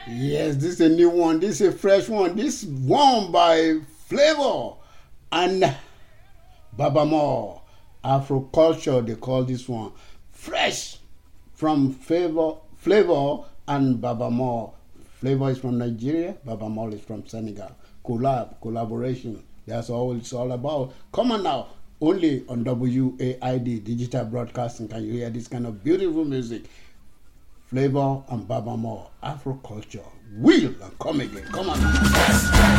Yes, this is a new one. This is a fresh one. This one by Flavor and Babamore. Afro culture, they call this one. Fresh from Flavor and Babamore. Flavor is from Nigeria, Babamore is from Senegal. Collaboration. That's all it's all about. Come on now. Only on WAID, Digital Broadcasting, can you hear this kind of beautiful music. Flavor and Babamore, Afro culture. Will and come again. Come on now.